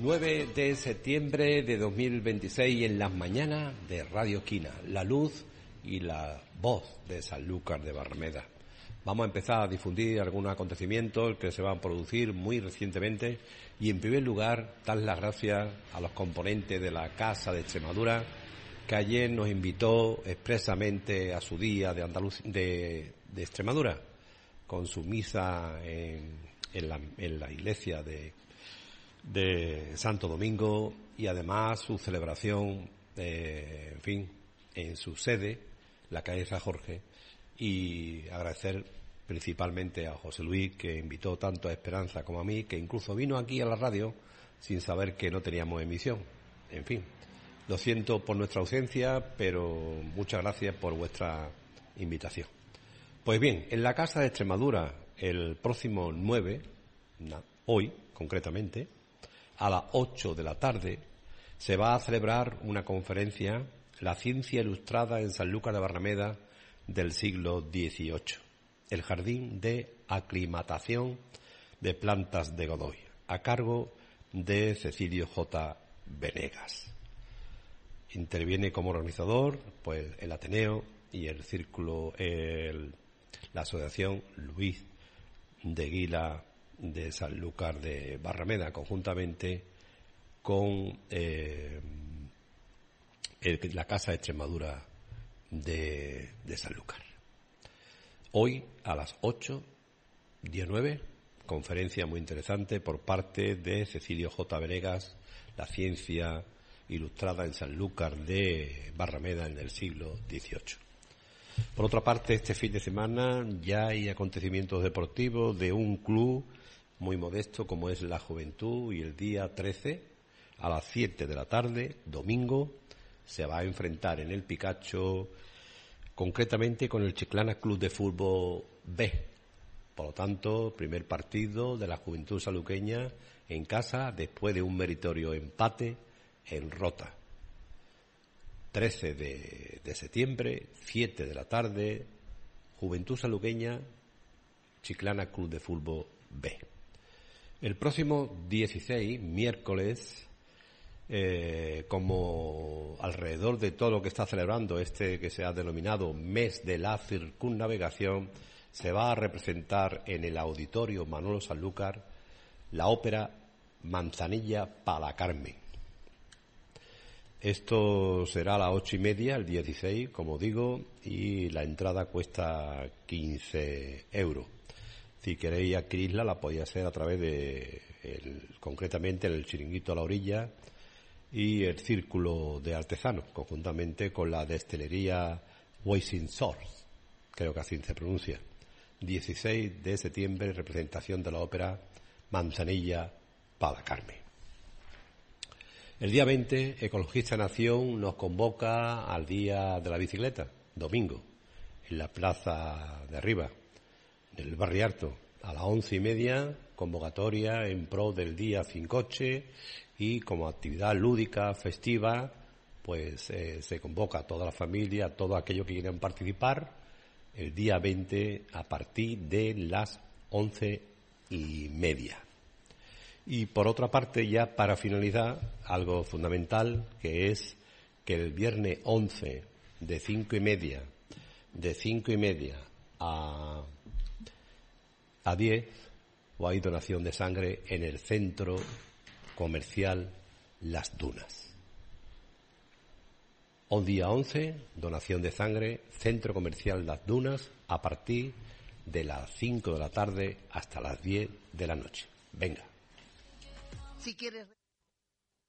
9 de septiembre de 2026 en las mañanas de Radio Esquina, la luz y la voz de Sanlúcar de Barrameda. Vamos a empezar a difundir algunos acontecimientos que se van a producir muy recientemente y en primer lugar dar las gracias a los componentes de la Casa de Extremadura que ayer nos invitó expresamente a su día de Extremadura con su misa en la iglesia de Santo Domingo y además su celebración, en su sede, la calle San Jorge, y agradecer principalmente a José Luis, que invitó tanto a Esperanza como a mí, que incluso vino aquí a la radio sin saber que no teníamos emisión. En fin, lo siento por nuestra ausencia, pero muchas gracias por vuestra invitación. Pues bien, en la Casa de Extremadura, el próximo 9, hoy concretamente, a las 8 de la tarde, se va a celebrar una conferencia, La ciencia ilustrada en Sanlúcar de Barrameda del siglo XVIII, el Jardín de Aclimatación de Plantas de Godoy, a cargo de Cecilio J. Venegas. Interviene como organizador pues el Ateneo y el Círculo, la Asociación Luis de Guila de Sanlúcar de Barrameda, conjuntamente con la Casa de Extremadura de Sanlúcar. Hoy a las 8, día 9, conferencia muy interesante por parte de Cecilio J. Venegas, La ciencia ilustrada en Sanlúcar de Barrameda en el siglo XVIII. Por otra parte, este fin de semana ya hay acontecimientos deportivos de un club muy modesto como es la Juventud, y el día 13 a las 7 de la tarde, domingo, se va a enfrentar en el Picacho, concretamente con el Chiclana Club de Fútbol B. Por lo tanto, primer partido de la Juventud Sanluqueña en casa después de un meritorio empate en Rota. 13 de septiembre, 7 de la tarde, Juventud Sanluqueña, Chiclana Club de Fútbol B. El próximo 16, miércoles, como alrededor de todo lo que está celebrando que se ha denominado Mes de la Circunnavegación, se va a representar en el Auditorio Manolo Sanlúcar la ópera Manzanilla para Carmen. Esto será a las 8:30, el 16, como digo, y la entrada cuesta 15 euros. Si queréis adquirirla, la podéis hacer a través de, concretamente, el Chiringuito a la Orilla y el Círculo de Artesanos, conjuntamente con la destilería Washing Source, creo que así se pronuncia. 16 de septiembre, representación de la ópera Manzanilla para Carmen. El día 20, Ecologista Nación nos convoca al Día de la Bicicleta, domingo, en la Plaza de Arriba, del Barrio Alto, a las 11:30, convocatoria en pro del Día Sin Coche, y como actividad lúdica, festiva, pues se convoca a toda la familia, a todos aquellos que quieran participar, el día 20 a partir de las 11:30. Y por otra parte, ya para finalizar, algo fundamental, que es que el viernes 11 de 5:30 a 10, hay donación de sangre en el Centro Comercial Las Dunas. Un día 11, donación de sangre, Centro Comercial Las Dunas, a partir de las 5 de la tarde hasta las 10 de la noche. Venga. Si quieres...